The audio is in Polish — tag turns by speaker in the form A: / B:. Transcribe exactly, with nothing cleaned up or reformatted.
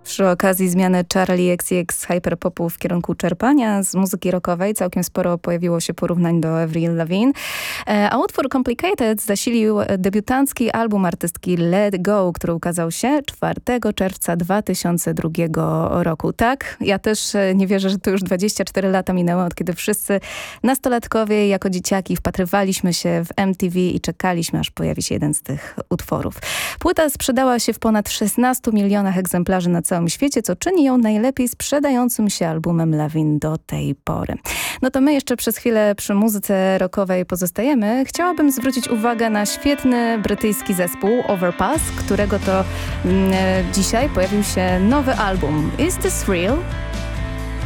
A: Przy okazji zmiany Charli X C X z hyperpopu w kierunku czerpania z muzyki rockowej całkiem sporo pojawiło się porównań do Avril Lavigne, a utwór Complicated zasilił debiutancki album artystki Let Go, który ukazał się czwartego czerwca dwa tysiące drugiego roku. Tak, ja też nie wierzę, że to już dwadzieścia cztery lata minęło, od kiedy wszyscy nastolatkowie jako dzieciaki wpatrywaliśmy się w M T V i czekaliśmy, aż pojawi się jeden z tych utworów. Płyta sprzedała się w ponad szesnastu milionach egzemplarzy na całym świecie, co czyni ją najlepiej sprzedającym się albumem Lavigne do tej pory. No to my jeszcze przez chwilę przy muzyce rockowej pozostajemy. Chciałabym zwrócić uwagę na świetny brytyjski zespół Overpass, którego to mm, dzisiaj pojawił się nowy album. Is This Real?